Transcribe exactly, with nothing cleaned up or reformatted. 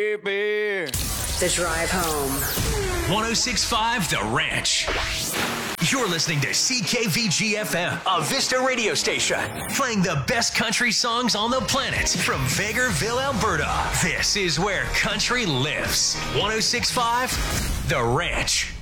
The Drive Home. one oh six point five The Ranch. You're listening to C K V G F M, a Vista radio station, playing the best country songs on the planet from Vegreville, Alberta. This is where country lives. one oh six point five The Ranch.